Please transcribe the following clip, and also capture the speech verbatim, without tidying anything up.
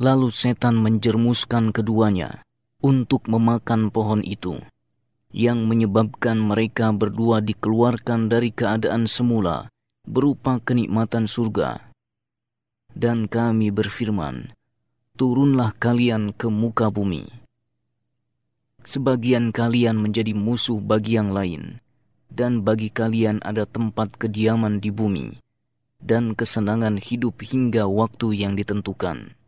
Lalu setan menjermuskan keduanya untuk memakan pohon itu, yang menyebabkan mereka berdua dikeluarkan dari keadaan semula berupa kenikmatan surga. Dan kami berfirman, turunlah kalian ke muka bumi. Sebagian kalian menjadi musuh bagi yang lain, dan bagi kalian ada tempat kediaman di bumi, dan kesenangan hidup hingga waktu yang ditentukan.